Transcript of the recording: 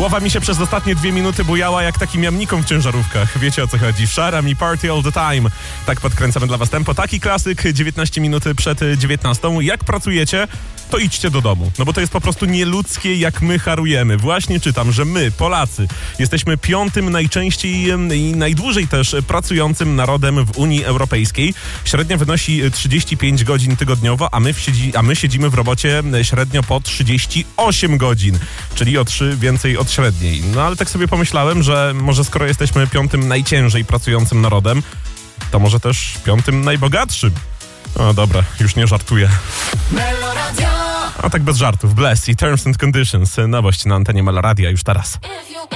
Głowa mi się przez ostatnie 2 minuty bujała jak takim jamnikom w ciężarówkach. Wiecie, o co chodzi. Shut up, party all the time. Tak podkręcamy dla was tempo. Taki klasyk, 19 minut przed 19. Jak pracujecie, to idźcie do domu. No bo to jest po prostu nieludzkie, jak my harujemy. Właśnie czytam, że my, Polacy, jesteśmy 5. najczęściej i najdłużej też pracującym narodem w Unii Europejskiej. Średnia wynosi 35 godzin tygodniowo, a my siedzimy w robocie średnio po 38 godzin, czyli o 3 więcej od średniej. No ale tak sobie pomyślałem, że może skoro jesteśmy 5. najciężej pracującym narodem, to może też 5. najbogatszym. O dobra, już nie żartuję. A tak bez żartów, Bless i Terms and Conditions. Nowość na antenie Meloradia już teraz.